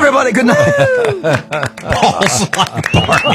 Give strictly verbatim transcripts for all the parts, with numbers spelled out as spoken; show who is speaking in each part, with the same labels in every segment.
Speaker 1: everybody. Good night.
Speaker 2: Balls like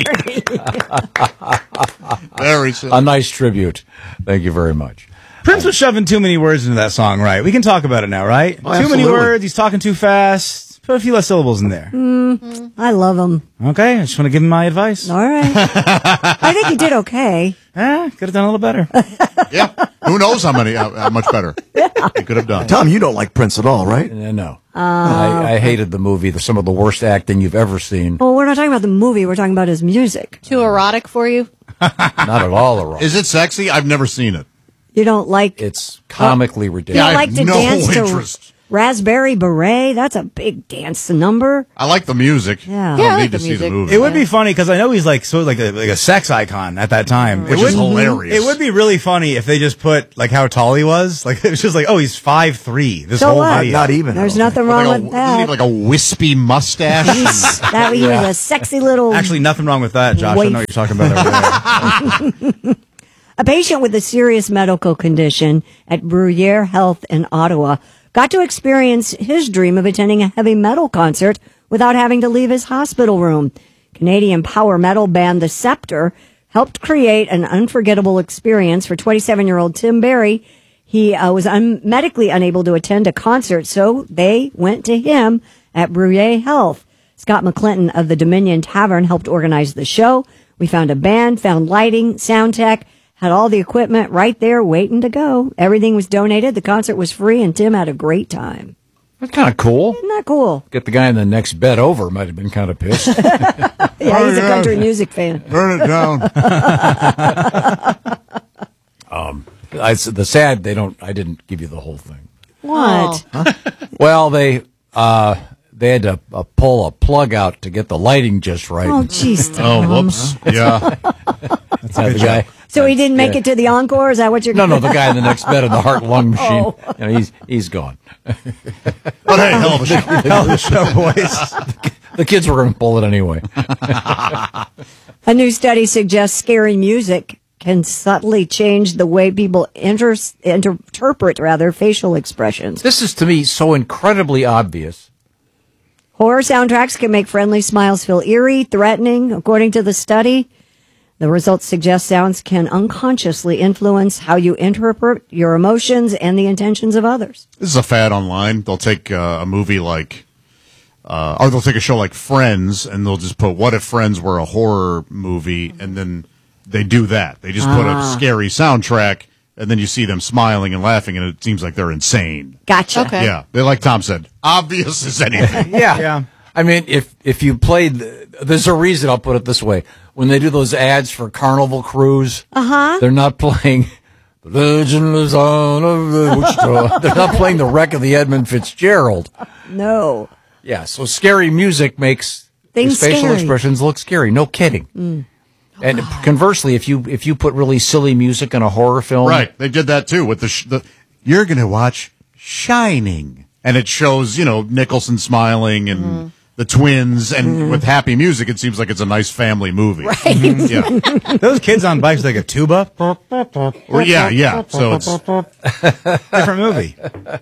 Speaker 2: Barney. Very simple.
Speaker 3: A nice tribute. Thank you very much.
Speaker 4: Prince was shoving too many words into that song, right? We can talk about it now, right?
Speaker 1: Oh,
Speaker 4: too
Speaker 1: absolutely.
Speaker 4: many words. He's talking too fast. Put a few less syllables in there.
Speaker 5: Mm, I love him.
Speaker 4: Okay, I just want to give him my advice.
Speaker 5: All right. I think he did okay.
Speaker 4: Eh, could have done a little better.
Speaker 2: Yeah. Who knows how many, how, how much better he could have done.
Speaker 1: Tom, you don't like Prince at all, right?
Speaker 3: Uh, no. I, I hated the movie. The, some of the worst acting you've ever seen.
Speaker 5: Well, we're not talking about the movie. We're talking about his music.
Speaker 6: Too erotic for you?
Speaker 3: Not at all erotic.
Speaker 2: Is it sexy? I've never seen it.
Speaker 5: You don't like...
Speaker 3: It's comically
Speaker 5: You
Speaker 3: ridiculous.
Speaker 2: Yeah, I
Speaker 5: don't like
Speaker 2: have
Speaker 5: to
Speaker 2: no
Speaker 5: dance
Speaker 2: interest.
Speaker 5: to Raspberry Beret? That's a big dance number.
Speaker 2: I like the music.
Speaker 5: Yeah.
Speaker 2: I
Speaker 6: Yeah,
Speaker 2: don't
Speaker 6: I
Speaker 2: need
Speaker 6: like
Speaker 2: to
Speaker 6: the
Speaker 2: see the
Speaker 6: music.
Speaker 2: movie.
Speaker 4: It would be funny because I know he's like so like a like a sex icon at that time,
Speaker 2: Which
Speaker 4: it
Speaker 2: is
Speaker 4: would,
Speaker 2: hilarious.
Speaker 4: It would be really funny if they just put like how tall he was. Like it was just like, oh, he's five three. This
Speaker 5: So
Speaker 4: whole
Speaker 5: what?
Speaker 4: video.
Speaker 1: Not even.
Speaker 5: There's
Speaker 1: I don't
Speaker 5: nothing
Speaker 2: Like
Speaker 5: wrong
Speaker 2: a,
Speaker 5: with
Speaker 2: doesn't he have
Speaker 5: that.
Speaker 2: like a wispy mustache?
Speaker 5: That he was a sexy little...
Speaker 4: Actually, nothing wrong with that, Josh. I
Speaker 5: Wait.
Speaker 4: know what you're talking about over there.
Speaker 5: A patient with a serious medical condition at Bruyere Health in Ottawa got to experience his dream of attending a heavy metal concert without having to leave his hospital room. Canadian power metal band The Scepter helped create an unforgettable experience for twenty-seven-year-old Tim Barry. He uh, was un- medically unable to attend a concert, so they went to him at Bruyere Health. Scott McClinton of the Dominion Tavern helped organize the show. We found a band, found lighting, sound tech, had all the equipment right there waiting to go. Everything was donated. The concert was free, and Tim had a great time.
Speaker 3: That's kind of cool.
Speaker 5: Isn't that cool?
Speaker 3: Get the guy in the next bed over might have been kind of pissed.
Speaker 5: Yeah, he's a country music fan.
Speaker 2: Burn it down.
Speaker 3: I, the sad, they don't, I didn't give you the whole thing.
Speaker 5: What?
Speaker 3: Well, they, uh, they had to uh, pull a plug out to get the lighting just right.
Speaker 5: Oh, jeez.
Speaker 2: Oh, whoops. Yeah.
Speaker 3: That's the guy.
Speaker 5: So he didn't make
Speaker 3: Yeah.
Speaker 5: it to the encore? Is that what you're
Speaker 3: No, no, the guy in the next bed in the heart lung machine.
Speaker 5: Oh.
Speaker 3: You know, he's he's gone.
Speaker 2: But hey, hell of a show.
Speaker 4: Hell of a show, boys.
Speaker 3: The kids were going to pull it anyway.
Speaker 5: A new study suggests scary music can subtly change the way people inter- interpret rather facial expressions.
Speaker 3: This is to me so incredibly obvious.
Speaker 5: Horror soundtracks can make friendly smiles feel eerie, threatening, according to the study. The results suggest sounds can unconsciously influence how you interpret your emotions and the intentions of others.
Speaker 2: This is a fad online. They'll take uh, a movie like, uh, or they'll take a show like Friends, and they'll just put, what if Friends were a horror movie? And then they do that. They just put a scary soundtrack, and then you see them smiling and laughing, and it seems like they're insane.
Speaker 5: Gotcha.
Speaker 6: Okay.
Speaker 2: Yeah. They, like Tom said, obvious as anything.
Speaker 3: Yeah.
Speaker 4: Yeah.
Speaker 3: I mean, if if you played, the, there's a reason, I'll put it this way. When they do those ads for Carnival Cruise, uh-huh. they're not playing The Legend Lives On of the Wichita. They're not playing the wreck of the Edmund Fitzgerald.
Speaker 5: No.
Speaker 3: Yeah, so scary music makes
Speaker 5: Things
Speaker 3: his facial
Speaker 5: scary.
Speaker 3: expressions look scary. No kidding.
Speaker 5: Mm.
Speaker 3: And conversely, if you if you put really silly music in a horror film,
Speaker 2: Right. They did that too with the, sh- the you're going to watch Shining. And it shows, you know, Nicholson smiling and
Speaker 5: Mm-hmm.
Speaker 2: the twins. And with happy music, it seems like it's a nice family movie.
Speaker 5: Right.
Speaker 2: Mhm. Yeah.
Speaker 4: Those kids on bikes with like a tuba.
Speaker 2: Or, yeah, yeah. So it's
Speaker 4: Different movie.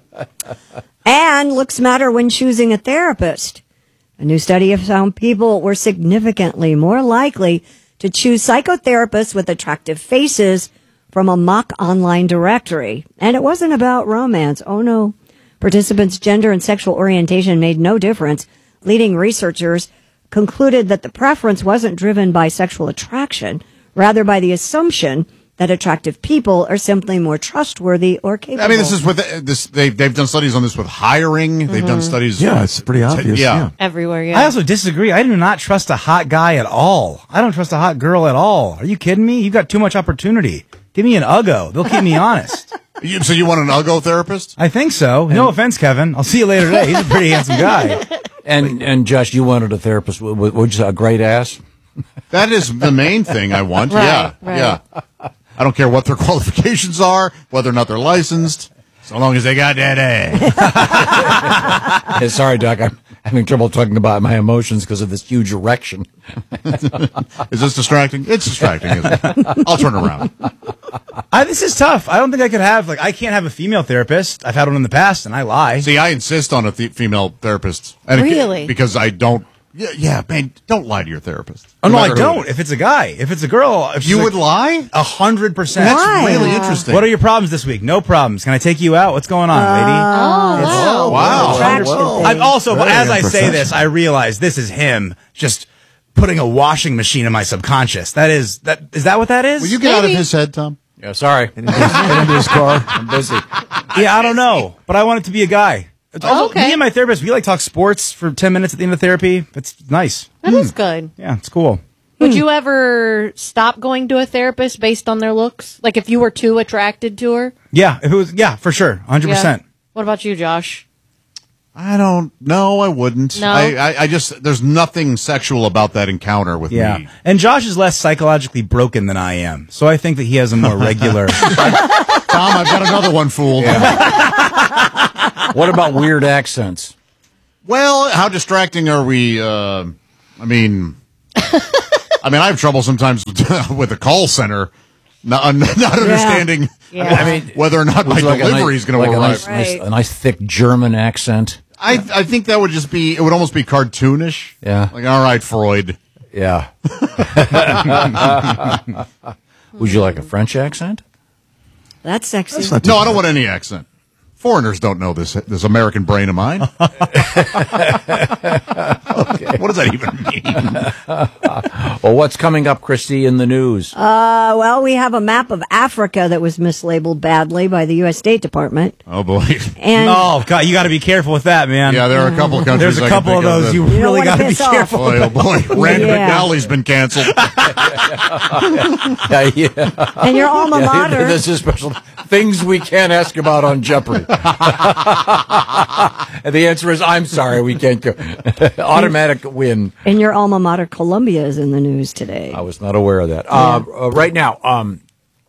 Speaker 5: And looks matter when choosing a therapist. A new study has found people were significantly more likely to choose psychotherapists with attractive faces from a mock online directory. And it wasn't about romance. Oh no. Participants' gender and sexual orientation made no difference. Leading researchers concluded that the preference wasn't driven by sexual attraction, rather by the assumption that attractive people are simply more trustworthy or capable.
Speaker 2: I mean, this is with uh, this. They've they've done studies on this with hiring. They've done studies.
Speaker 1: Yeah, it's pretty obvious.
Speaker 2: Yeah.
Speaker 1: Yeah.
Speaker 6: Everywhere, yeah.
Speaker 4: I also disagree. I do not trust a hot guy at all. I don't trust a hot girl at all. Are you kidding me? You've got too much opportunity. Give me an Uggo. They'll keep me honest.
Speaker 2: You, so you want an Uggo therapist?
Speaker 4: I think so. No offense, Kevin. I'll see you later today. He's a pretty handsome guy.
Speaker 3: and and Josh, you wanted a therapist with, with, with a great ass.
Speaker 2: That is the main thing I want.
Speaker 6: Right,
Speaker 2: yeah,
Speaker 6: right.
Speaker 2: yeah. I don't care what their qualifications are, whether or not they're licensed, so long as they got that ass.
Speaker 3: Hey, sorry, Doc, I'm having trouble talking about my emotions because of this huge erection.
Speaker 2: Is this distracting? It's distracting, isn't it? I'll turn around.
Speaker 4: I, this is tough. I don't think I could have, like, I can't have a female therapist. I've had one in the past, and I lie.
Speaker 2: See, I insist on a th- female therapist. And
Speaker 6: Really?
Speaker 2: It, because I don't. Yeah, yeah, man, don't lie to your therapist.
Speaker 4: Oh, no, I
Speaker 2: matter who
Speaker 4: don't.
Speaker 2: it is.
Speaker 4: If it's a guy. If it's a girl. If she's
Speaker 2: You
Speaker 4: like,
Speaker 2: would lie?
Speaker 4: A hundred percent.
Speaker 2: That's
Speaker 5: Why?
Speaker 2: really
Speaker 5: Yeah.
Speaker 2: interesting.
Speaker 4: What are your problems this week? No problems. Can I take you out? What's going on, lady?
Speaker 6: Oh,
Speaker 4: It's-
Speaker 6: wow.
Speaker 2: Wow.
Speaker 5: Attraction thing.
Speaker 4: I'm also,
Speaker 1: Very
Speaker 4: as I say
Speaker 1: unprofessional.
Speaker 4: this, I realize this is him just putting a washing machine in my subconscious. That is, that, is that what that is?
Speaker 2: Will you get out of
Speaker 6: Maybe.
Speaker 2: his head, Tom?
Speaker 3: Yeah, sorry. Get into his car. I'm busy.
Speaker 4: Yeah, I don't know, but I want it to be a guy. It's also,
Speaker 6: Okay.
Speaker 4: Me and my therapist, we like talk sports for ten minutes at the end of therapy. It's nice.
Speaker 6: That is good.
Speaker 4: Yeah, it's cool.
Speaker 6: Would you ever stop going to a therapist based on their looks? Like if you were too attracted to her?
Speaker 4: Yeah, if it was, yeah, for sure. one hundred percent.
Speaker 6: What about you, Josh?
Speaker 2: I don't. No, I wouldn't.
Speaker 6: No?
Speaker 2: I, I, I just. There's nothing sexual about that encounter with
Speaker 4: Yeah.
Speaker 2: me.
Speaker 4: And Josh is less psychologically broken than I am. So I think that he has a more regular.
Speaker 2: Tom, I've got another one, fool.
Speaker 3: What about weird accents?
Speaker 2: Well, how distracting are we? Uh, I mean, I mean, I have trouble sometimes with, with a call center, not, not understanding.
Speaker 6: Yeah.
Speaker 3: I mean,
Speaker 2: whether or not my
Speaker 3: would you like a
Speaker 2: delivery
Speaker 3: nice-
Speaker 2: is going
Speaker 3: like
Speaker 2: to
Speaker 3: a
Speaker 2: arrive.
Speaker 3: nice, nice-
Speaker 5: Right.
Speaker 3: a nice thick German accent.
Speaker 2: I I think that would just be. It would almost be cartoonish.
Speaker 3: Yeah.
Speaker 2: Like, all right, Freud.
Speaker 3: Yeah. Would you like a French accent?
Speaker 5: That's sexy.
Speaker 1: That's not too
Speaker 2: No, I don't want any accent. Foreigners don't know this this American brain of mine. What does that even mean?
Speaker 3: Well, what's coming up, Christy, in the news?
Speaker 5: Uh, well, we have a map of Africa that was mislabeled badly by the U S State Department.
Speaker 2: Oh boy.
Speaker 5: And
Speaker 4: Oh, God, you got to be careful with that, man.
Speaker 2: Yeah, there are a couple of countries.
Speaker 4: There's a
Speaker 2: I can
Speaker 4: couple of
Speaker 2: think
Speaker 4: those
Speaker 2: that-
Speaker 4: you
Speaker 5: You don't
Speaker 4: really
Speaker 5: wanna
Speaker 4: got to be
Speaker 5: piss off.
Speaker 4: careful.
Speaker 2: Boy, oh boy, Randy
Speaker 5: Yeah.
Speaker 2: McNally's been canceled.
Speaker 3: Yeah, yeah.
Speaker 5: and your alma mater.
Speaker 3: This is special. Things we can't ask about on Jeopardy. And the answer is, I'm sorry, we can't go. Automatic win.
Speaker 5: And your alma mater, Columbia, is in the news today.
Speaker 3: I was not aware of that. Uh, uh, right now, um,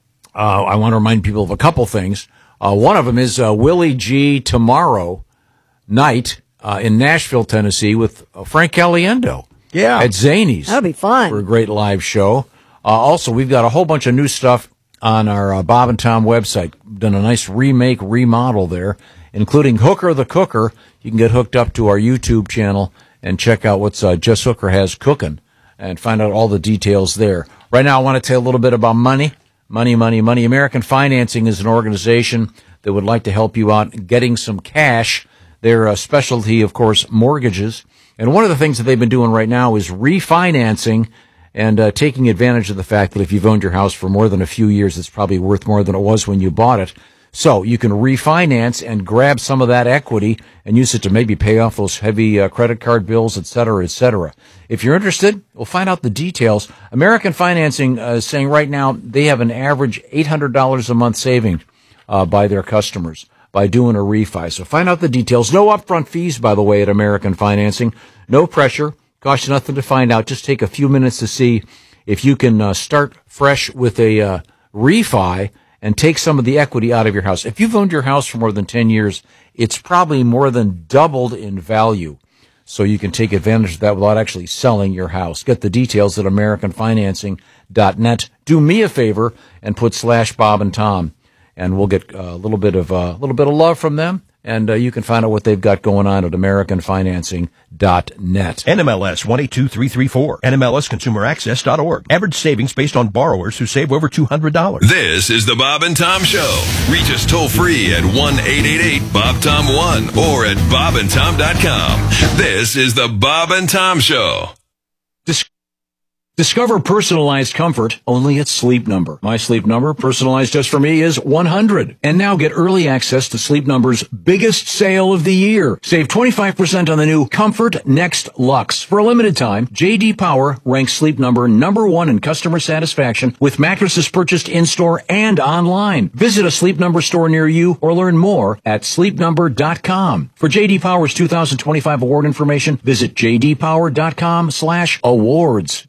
Speaker 3: uh, I want to remind people of a couple things. Uh, one of them is uh, Willie G tomorrow night uh, in Nashville, Tennessee, with uh, Frank Caliendo.
Speaker 4: Yeah.
Speaker 3: At Zany's.
Speaker 5: That'll be fun.
Speaker 3: For a great live show. Uh, also, we've got a whole bunch of new stuff on our uh, Bob and Tom website. Done a nice remake, remodel there, including Hooker the Cooker. You can get hooked up to our YouTube channel and check out what's uh, Jess Hooker has cooking and find out all the details there. Right now, I want to tell you a little bit about money. Money, money, money. American Financing is an organization that would like to help you out getting some cash. Their uh, specialty, of course, mortgages. And one of the things that they've been doing right now is refinancing and uh, taking advantage of the fact that if you've owned your house for more than a few years, it's probably worth more than it was when you bought it. So you can refinance and grab some of that equity and use it to maybe pay off those heavy uh, credit card bills, et cetera, et cetera. If you're interested, we'll find out the details. American Financing uh, is saying right now they have an average eight hundred dollars a month saving uh, by their customers by doing a refi. So find out the details. No upfront fees, by the way, at American Financing. No pressure. Costs you nothing to find out. Just take a few minutes to see if you can uh, start fresh with a uh, refi and take some of the equity out of your house. If you've owned your house for more than ten years, it's probably more than doubled in value. So you can take advantage of that without actually selling your house. Get the details at American Financing dot net. Do me a favor and put slash Bob and Tom, and we'll get a little bit of a uh, little bit of love from them. And uh, you can find out what they've got going on at American Financing dot net.
Speaker 7: N M L S one eight two three three four. N M L S consumer access dot org. Average savings based on borrowers who save over two hundred dollars.
Speaker 8: This is the Bob and Tom Show. Reach us toll free at one eight eight eight Bob Tom one or at bob and tom dot com. This is the Bob and Tom Show.
Speaker 3: Dis- Discover personalized comfort only at Sleep Number. My Sleep Number, personalized just for me, is one hundred. And now get early access to Sleep Number's biggest sale of the year. Save twenty-five percent on the new Comfort Next Luxe. For a limited time, J D Power ranks Sleep Number number one in customer satisfaction with mattresses purchased in-store and online. Visit a Sleep Number store near you or learn more at sleep number dot com. For J D Power's two thousand twenty-five award information, visit j d power dot com slash awards.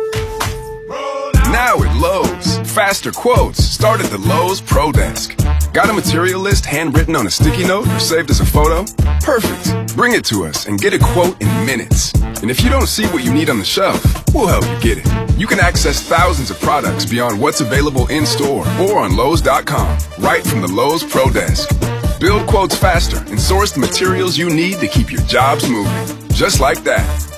Speaker 9: Now at Lowe's, faster quotes start at the Lowe's Pro Desk. Got a material list handwritten on a sticky note or saved as a photo? Perfect. Bring it to us and get a quote in minutes. And if you don't see what you need on the shelf, we'll help you get it. You can access thousands of products beyond what's available in-store or on Lowe's dot com, right from the Lowe's Pro Desk. Build quotes faster and source the materials you need to keep your jobs moving. Just like that.